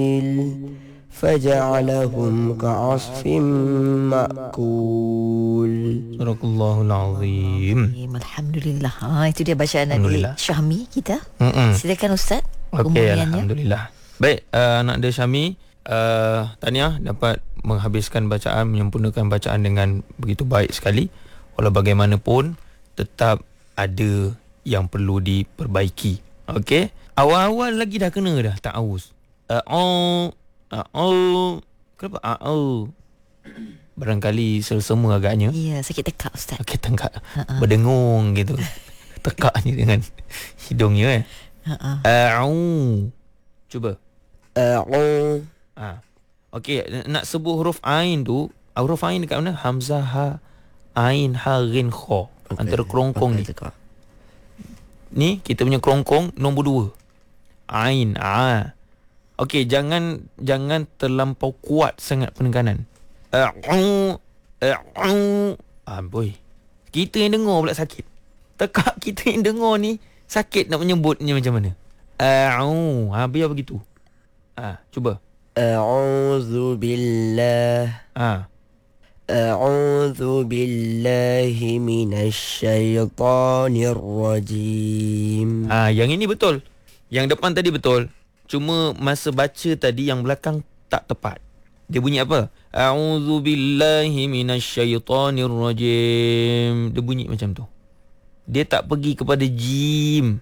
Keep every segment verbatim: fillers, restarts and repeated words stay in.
فجعلهم كعصف مأكول. Surahul Azim. Alhamdulillah. Ha, itu dia bacaan dari Syahmi kita. Mm-mm. Silakan Ustaz. Okey, alhamdulillah. Baik, uh, anak dia Syahmi, uh, tahniah dapat menghabiskan bacaan, menyempurnakan bacaan dengan begitu baik sekali. Walau bagaimanapun tetap ada yang perlu diperbaiki. Okey. Awal-awal lagi dah kena dah tak aus. Uh, oh, uh, oh. Kenapa? Uh, oh. Barangkali selsema agaknya. Ya, sakit tekak Ustaz. Sakit tekak. Uh-uh. Berdengung gitu. Tekak ni dengan hidungnya eh. Uh-uh. A'u. Cuba. A'u. Ah. Okey, nak sebut huruf ain tu, huruf ain dekat mana? Hamzah, ha, ain, ha, ghin, kha. Okay. Antara kerongkong okay, ni. Tekak. Ni kita punya kerongkong nombor dua. Ain, a. Okey, jangan jangan terlampau kuat sangat penekanan. A'u, a'u. Ah, boy. Kita yang dengar pula sakit. Tekak kita yang dengar ni sakit nak menyebutnya macam mana? A'u. Ha, biar begitu. Ah, cuba. A'udzu billah. Ah. A'udzu billahi minasy syaithanir rajim. Ah, yang ini betul. Yang depan tadi betul. Cuma masa baca tadi yang belakang tak tepat. Dia bunyi apa? A'udzu billahi minasyaitonir rajim. Dia bunyi macam tu. Dia tak pergi kepada jim.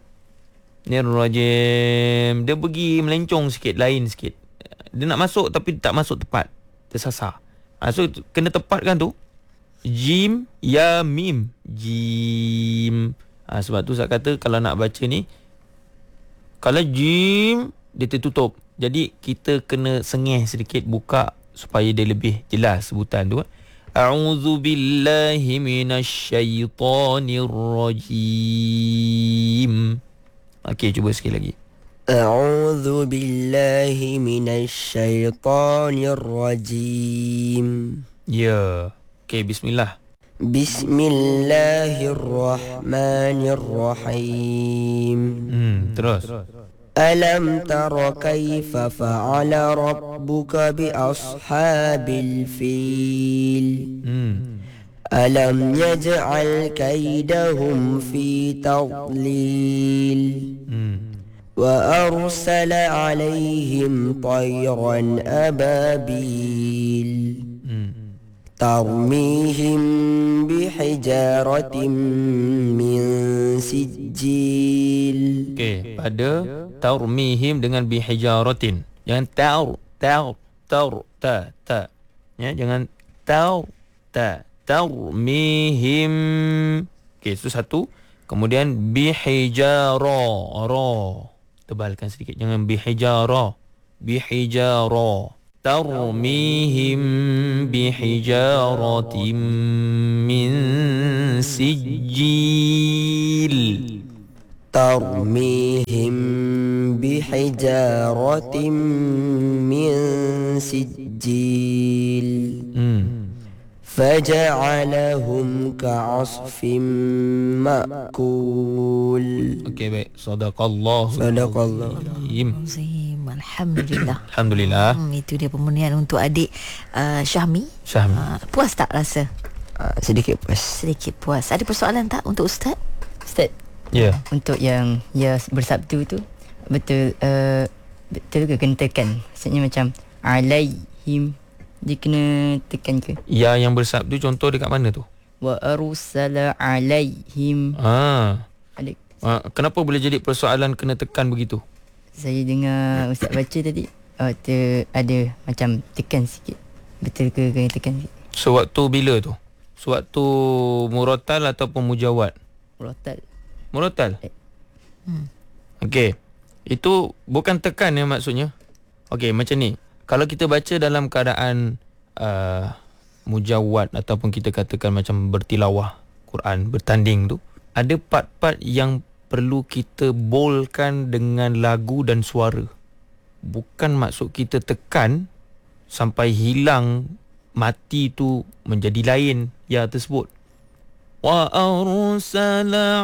Nirrajim. Dia pergi melencong sikit, lain sikit. Dia nak masuk tapi tak masuk tepat. Tersasar. Ha, so kena tepatkan tu. Jim, ya, mim. Jim. Ha, sebab tu saya kata kalau nak baca ni, kalau jim, dia tertutup. Jadi kita kena sengih sedikit, buka supaya dia lebih jelas sebutan tu. A'udzu billahi minasyaitonir rajim. Okey, cuba sekali lagi. A'udzu billahi minasyaitonir rajim. Ya. Okey, bismillah. Bismillahirrahmanirrahim. Hmm, terus. Alam tara kaifa fa'ala rabbuka bi ashabil fil. Hmm. Alam yaj'al kaidahum fi tadlil. Hmm. Wa arsala 'alayhim tayran ababil. Hmm. Tarmihim bihijaratin min sijil. Okey, pada tarmihim dengan bihijaratin. Jangan taur, taur, taur, ta, ta. Ya, jangan taur, ta. Tarmihim. Okey, itu satu. Kemudian bihijara, ra. Tebalkan sedikit, jangan bihijara. Bihijara. Tarmihim bihijaratin min sijil. Tarmihim bihijaratin min sijil. Hmm. Faja'alahum ka'asfim ma'kul. Okey, baik. Sadaqallah. Sadaqallah. Alhamdulillah. Alhamdulillah. Hmm, itu dia pemurnian untuk adik uh, Syahmi. Syahmi. Uh, puas tak rasa? Uh, sedikit puas. Sedikit puas. Ada persoalan tak untuk Ustaz? Ustaz. Ya. Yeah. Untuk yang ya bersabdu tu betul uh, betul ke kena tekan? Maksudnya macam alaihim, dia kena tekan ke? Ya, yang bersabdu contoh dekat mana tu? Wa arsala alaihim. Ah. Alik. Ah, kenapa boleh jadi persoalan kena tekan begitu? Saya dengar Ustaz baca tadi, oh, ter, ada macam tekan sikit. Betul ke kena tekan sikit? Sewaktu bila tu? Sewaktu murattal ataupun mujawad? Murattal. Murattal? Eh. Hmm. Okey. Itu bukan tekan ya maksudnya. Okey, macam ni. Kalau kita baca dalam keadaan uh, mujawad ataupun kita katakan macam bertilawah Quran, bertanding tu, ada part-part yang perlu kita bolkan dengan lagu dan suara. Bukan maksud kita tekan sampai hilang, mati tu menjadi lain ya tersebut. Wa arsala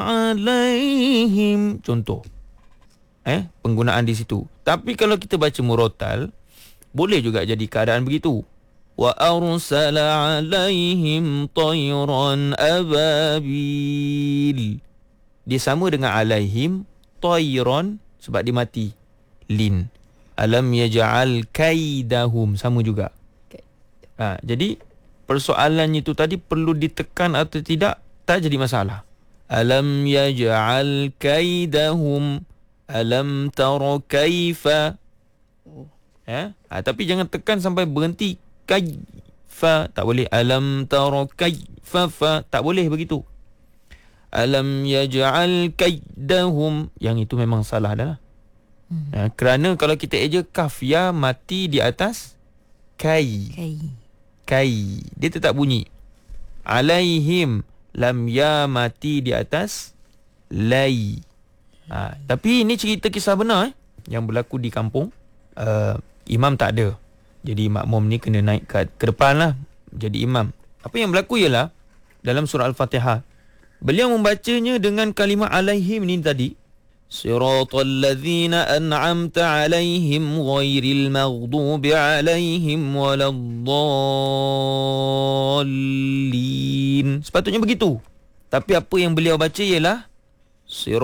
alaihim, contoh. Eh, penggunaan di situ. Tapi kalau kita baca murattal, Boleh juga jadi keadaan begitu. Wa arsala alaihim tayran ababil. Dia sama dengan alaihim tayran sebab dia mati. Lin. Alam yaj'al kaidahum, sama juga. Ha, jadi persoalannya itu tadi perlu ditekan atau tidak, tak jadi masalah. Alam yaj'al kaidahum, alam tara kaifa. Ya? Ha, tapi jangan tekan sampai berhenti kaifa, tak boleh. Alam tara kaifa fa, tak boleh begitu. Alam yaj'al kaidahum, yang itu memang salah dah. Hmm. Ha, kerana kalau kita eja kaf ya mati di atas kai. Kai. Kai, dia tetap bunyi. Alaihim, lam ya mati di atas lai. Ha, tapi ini cerita kisah benar eh, yang berlaku di kampung. Uh, imam tak ada. Jadi makmum ni kena naik ke, ke depan lah, jadi imam. Apa yang berlaku ialah dalam surah Al-Fatihah, beliau membacanya dengan kalimah alaihim ni tadi. Siratal ladzina an'amta alaihim ghairil maghdubi alaihim waladdallin. Sepatutnya begitu. Tapi apa yang beliau baca ialah Sirat